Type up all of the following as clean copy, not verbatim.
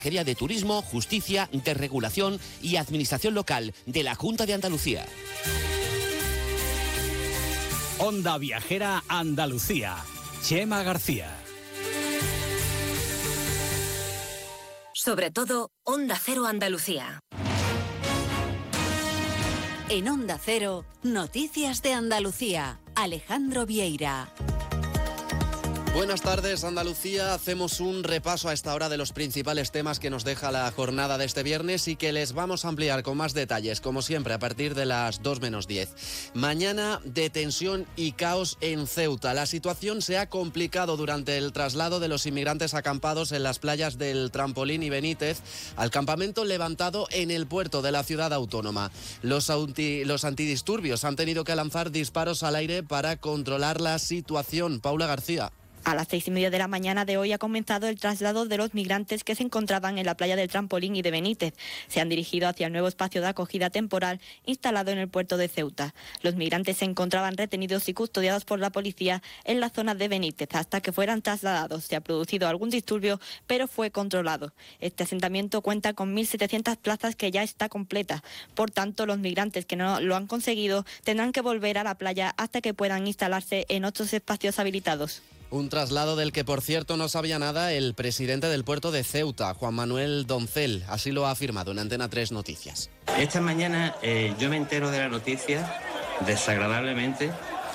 Consejería de Turismo, Justicia, Desregulación y Administración Local de la Junta de Andalucía. Onda Viajera Andalucía. Chema García. Sobre todo, Onda Cero Andalucía. En Onda Cero, Noticias de Andalucía. Alejandro Vieira. Buenas tardes, Andalucía. Hacemos un repaso a esta hora de los principales temas que nos deja la jornada de este viernes y que les vamos a ampliar con más detalles, como siempre, a partir de las 2 menos 10. Mañana de tensión y caos en Ceuta. La situación se ha complicado durante el traslado de los inmigrantes acampados en las playas del Trampolín y Benítez al campamento levantado en el puerto de la ciudad autónoma. Los antidisturbios han tenido que lanzar disparos al aire para controlar la situación. Paula García. A las 6:30 de la mañana de hoy ha comenzado el traslado de los migrantes que se encontraban en la playa del Trampolín y de Benítez. Se han dirigido hacia el nuevo espacio de acogida temporal instalado en el puerto de Ceuta. Los migrantes se encontraban retenidos y custodiados por la policía en la zona de Benítez hasta que fueran trasladados. Se ha producido algún disturbio, pero fue controlado. Este asentamiento cuenta con 1.700 plazas que ya está completa. Por tanto, los migrantes que no lo han conseguido tendrán que volver a la playa hasta que puedan instalarse en otros espacios habilitados. Un traslado del que, por cierto, no sabía nada el presidente del puerto de Ceuta, Juan Manuel Doncel. Así lo ha afirmado en Antena 3 Noticias. Esta mañana yo me entero de la noticia desagradablemente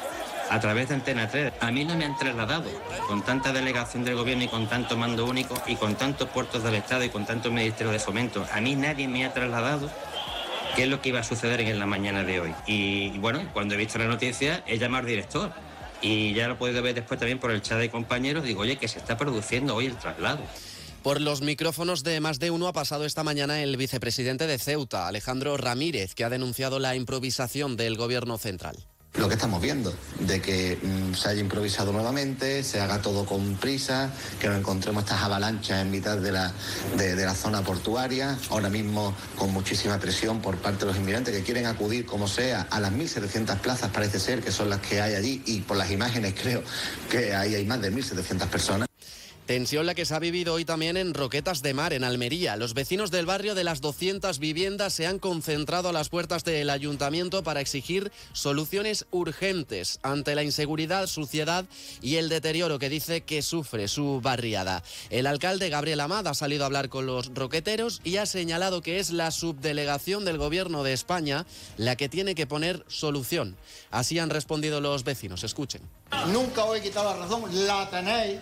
a través de Antena 3. A mí no me han trasladado con tanta delegación del gobierno y con tanto mando único y con tantos puertos del Estado y con tanto Ministerio de Fomento. A mí nadie me ha trasladado qué es lo que iba a suceder en la mañana de hoy. Y bueno, cuando he visto la noticia he llamado al director. Y ya lo he podido ver después también por el chat de compañeros. Digo, oye, que se está produciendo hoy el traslado. Por los micrófonos de Más de Uno ha pasado esta mañana el vicepresidente de Ceuta, Alejandro Ramírez, que ha denunciado la improvisación del gobierno central. Lo que estamos viendo, de que se haya improvisado nuevamente, se haga todo con prisa, que nos encontremos estas avalanchas en mitad de la zona portuaria, ahora mismo con muchísima presión por parte de los inmigrantes que quieren acudir como sea a las 1.700 plazas, parece ser que son las que hay allí, y por las imágenes creo que ahí hay más de 1.700 personas. Tensión la que se ha vivido hoy también en Roquetas de Mar, en Almería. Los vecinos del barrio de las 200 viviendas se han concentrado a las puertas del ayuntamiento para exigir soluciones urgentes ante la inseguridad, suciedad y el deterioro que dice que sufre su barriada. El alcalde Gabriel Amad ha salido a hablar con los roqueteros y ha señalado que es la subdelegación del Gobierno de España la que tiene que poner solución. Así han respondido los vecinos. Escuchen. Nunca os he quitado la razón, la tenéis,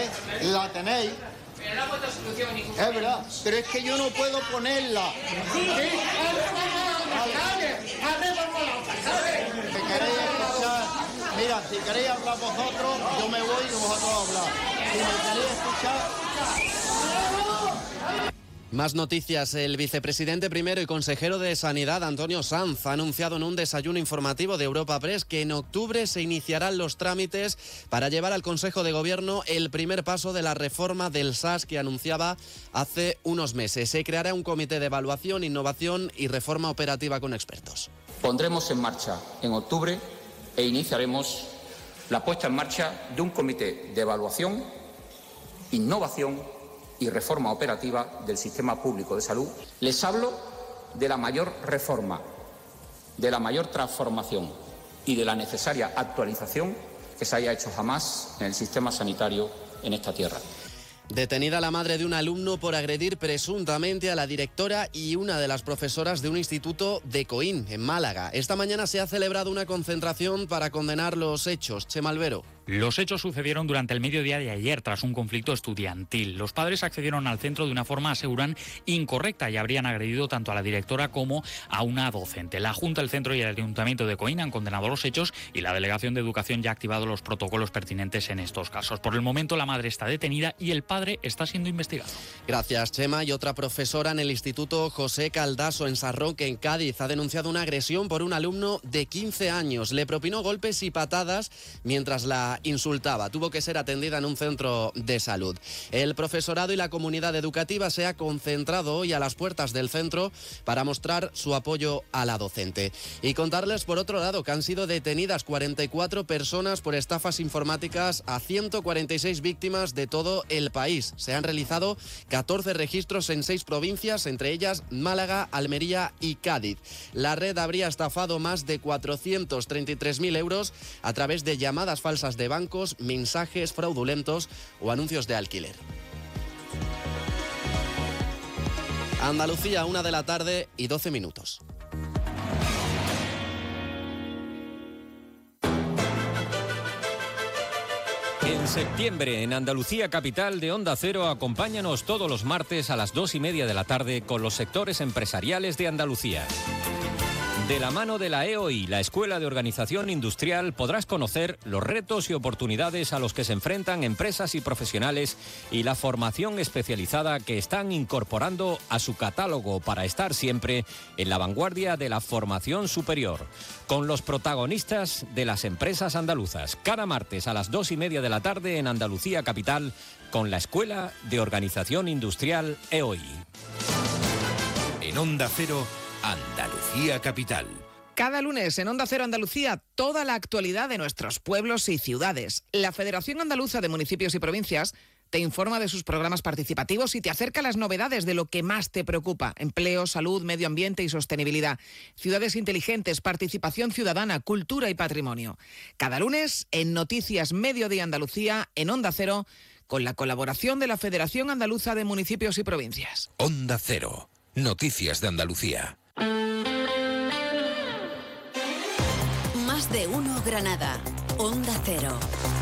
la tenéis. Pero no ha puesto solución ni justicia. Es verdad, pero es que yo no puedo ponerla. Si queréis escuchar, mira, si queréis hablar vosotros, yo me voy y vosotros hablar. Si me queréis escuchar... Más noticias. El vicepresidente primero y consejero de Sanidad, Antonio Sanz, ha anunciado en un desayuno informativo de Europa Press que en octubre se iniciarán los trámites para llevar al Consejo de Gobierno el primer paso de la reforma del SAS que anunciaba hace unos meses. Se creará un comité de evaluación, innovación y reforma operativa con expertos. Pondremos en marcha en octubre e iniciaremos la puesta en marcha de un comité de evaluación, innovación y reforma operativa del sistema público de salud. Les hablo de la mayor reforma, de la mayor transformación y de la necesaria actualización que se haya hecho jamás en el sistema sanitario en esta tierra. Detenida la madre de un alumno por agredir presuntamente a la directora y una de las profesoras de un instituto de Coín, en Málaga. Esta mañana se ha celebrado una concentración para condenar los hechos. Chema Albero. Los hechos sucedieron durante el mediodía de ayer tras un conflicto estudiantil. Los padres accedieron al centro de una forma, aseguran, incorrecta y habrían agredido tanto a la directora como a una docente. La Junta, el Centro y el Ayuntamiento de Coín han condenado los hechos y la Delegación de Educación ya ha activado los protocolos pertinentes en estos casos. Por el momento la madre está detenida y el padre está siendo investigado. Gracias, Chema. Y otra profesora en el Instituto José Caldaso en Sarroque, en Cádiz, ha denunciado una agresión por un alumno de 15 años. Le propinó golpes y patadas mientras la la insultaba. Tuvo que ser atendida en un centro de salud. El profesorado y la comunidad educativa se ha concentrado hoy a las puertas del centro para mostrar su apoyo a la docente. Y contarles, por otro lado, que han sido detenidas 44 personas por estafas informáticas a 146 víctimas de todo el país. Se han realizado 14 registros en 6 provincias, entre ellas Málaga, Almería y Cádiz. La red habría estafado más de 433.000 euros a través de llamadas falsas de bancos, mensajes fraudulentos o anuncios de alquiler. Andalucía, 1 de la tarde y 12 minutos. En septiembre, en Andalucía Capital de Onda Cero, acompáñanos todos los martes a las 2:30 de la tarde con los sectores empresariales de Andalucía. De la mano de la EOI, la Escuela de Organización Industrial, podrás conocer los retos y oportunidades a los que se enfrentan empresas y profesionales y la formación especializada que están incorporando a su catálogo para estar siempre en la vanguardia de la formación superior, con los protagonistas de las empresas andaluzas. Cada martes a las 2:30 de la tarde en Andalucía Capital con la Escuela de Organización Industrial EOI. En Onda Cero, Andalucía Capital. Cada lunes en Onda Cero Andalucía, toda la actualidad de nuestros pueblos y ciudades. La Federación Andaluza de Municipios y Provincias te informa de sus programas participativos y te acerca las novedades de lo que más te preocupa: empleo, salud, medio ambiente y sostenibilidad, ciudades inteligentes, participación ciudadana, cultura y patrimonio. Cada lunes en Noticias Mediodía Andalucía, en Onda Cero, con la colaboración de la Federación Andaluza de Municipios y Provincias. Onda Cero, Noticias de Andalucía. Más de uno Granada. Onda Cero.